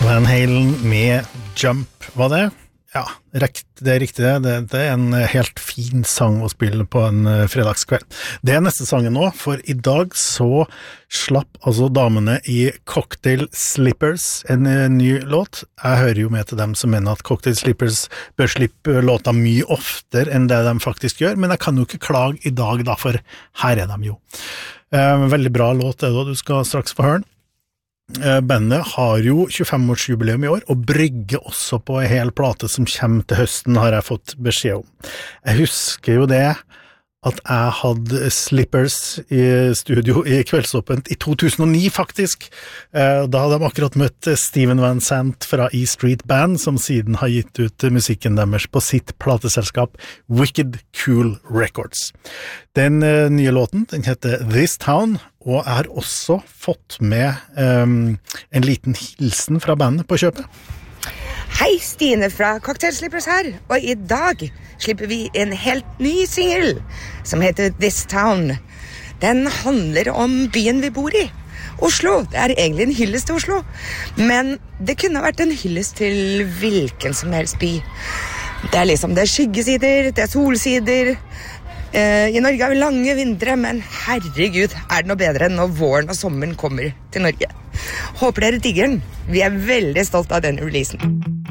Van Halen med Jump, var det? Ja, det er riktig det. Det er en helt fin sang å spille på en fredagskveld. Det er neste sangen nå, for i dag så slapp altså damene i Cocktail Slippers en ny låt. Jeg hører jo med til dem som mener at Cocktail Slippers bør slippe låta mye oftere enn det de faktisk gjør, men jeg kan jo ikke klage i dag da, for her er de jo. Veldig bra låt det da, du skal straks få høre den. Bandet har jo 25-årsjubileum i år og brygger også på en hel plate som kommer til høsten, har jeg fått beskjed om. Jeg husker jo det at jeg hadde Slippers i studio i Kveldsåpent i 2009 faktisk. Da hadde de akkurat møtt Steven Van Sant fra E Street Band, som siden har gitt ut musikken deres på sitt plateselskap Wicked Cool Records. Den nye låten, den heter This Town, og jeg har også fått med en liten hilsen fra bandet på kjøpet. Hei, Stine fra Cocktail Slippers her, og i dag slipper vi en helt ny single som heter This Town. Den handler om byen vi bor i, Oslo. Det er egentlig en hyllest til Oslo, men det kunne vært en hyllest til hvilken som helst by. Det er liksom, det er skyggesider, det er solsider. I Norge har vi lange vintre, men herregud, er det noe bedre enn når våren og sommeren kommer til Norge. Håper dere digger den. Vi er veldig stolt av denne releasen.